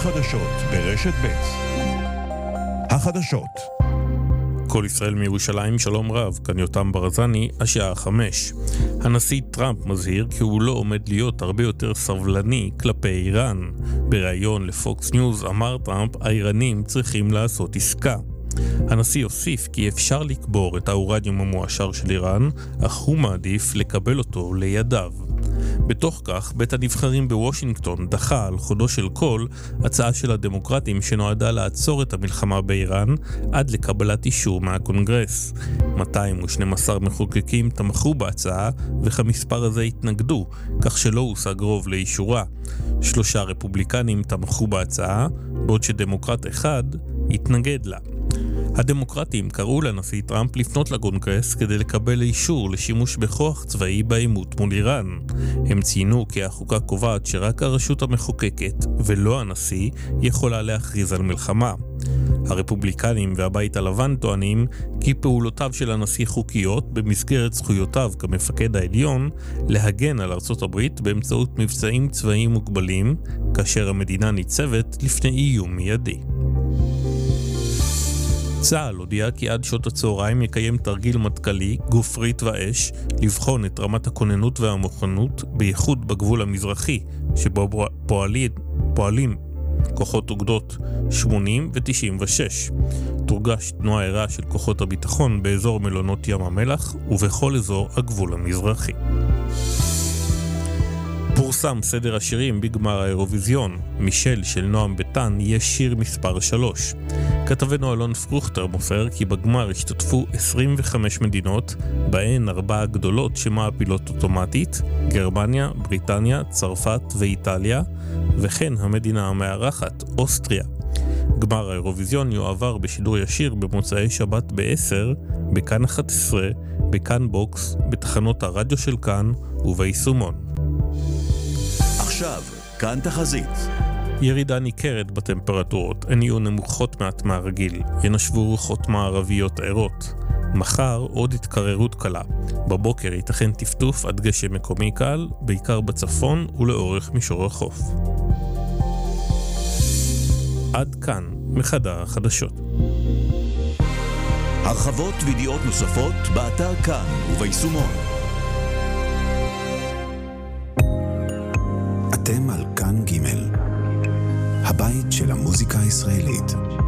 החדשות ברשת ב'. החדשות. כל ישראל מירושלים, שלום רב, כאן יותם ברזני, השעה 5. הנשיא טראמפ מזהיר כי הוא לא עומד להיות הרבה יותר סבלני כלפי איראן. בריאיון לפוקס ניוז אמר טראמפ, האיראנים צריכים לעשות עסקה. הנשיא הוסיף כי אפשר לקבור את האורניום המועשר של איראן, אך הוא מעדיף לקבל אותו לידיו. בתוך כך, בית הנבחרים בוושינגטון דחה על חודו של קול הצעה של הדמוקרטים שנועדה לעצור את המלחמה באיראן עד לקבלת אישור מהקונגרס. 212 מחוקקים תמכו בהצעה וכמספר הזה התנגדו, כך שלא הושג רוב לאישורה. 3 רפובליקנים תמכו בהצעה, בעוד שדמוקרט אחד התנגד לה. הדמוקרטים קראו לנשיא טראמפ לפנות לקונגרס כדי לקבל אישור לשימוש בכוח צבאי בעימות מול איראן. הם ציינו כי החוקה קובעת שרק הרשות המחוקקת ולא הנשיא יכולה להכריז על מלחמה. הרפובליקנים והבית הלבן טוענים כי פעולותיו של הנשיא חוקיות במסגרת זכויותיו כמפקד העליון להגן על ארצות הברית באמצעות מבצעים צבאיים מוגבלים כאשר המדינה ניצבת לפני איום מיידי. צה"ל הודיע כי עד שעות הצהריים יקיים תרגיל מטכ"לי, גופרית ואש, לבחון את רמת הכוננות והמוכנות, בייחוד בגבול המזרחי, שבו פועלים כוחות אוגדות 80 ו-96. תורגש תנועה ערה של כוחות הביטחון באזור מלונות ים המלח ובכל אזור הגבול המזרחי. פורסם סדר השירים בגמר האירוויזיון. מישל של נועם ביטן יש שיר מספר 3. כתבנו אלון פרוכטר מוסר כי בגמר השתתפו 25 מדינות, בהן 4 גדולות שמעפילות אוטומטית, גרמניה, בריטניה, צרפת ואיטליה, וכן המדינה המארחת, אוסטריה. גמר האירוויזיון יועבר בשידור ישיר במוצאי שבת ב-10, בכאן 11, בכאן בוקס, בתחנות הרדיו של כאן וביישומון. עכשיו, כאן תחזית. ירידה ניכרת בטמפרטורות, הן יהיו נמוכות מעט מהרגיל, ינשבו רוחות מערביות ערות. מחר עוד התקררות קלה. בבוקר ייתכן טפטוף עד גשם מקומי קל, בעיקר בצפון ולאורך מישור החוף. עד כאן מחדר החדשות. הרחבות וידיעות נוספות באתר כאן וביישומון. אתם על כאן ג', הבית של המוזיקה הישראלית.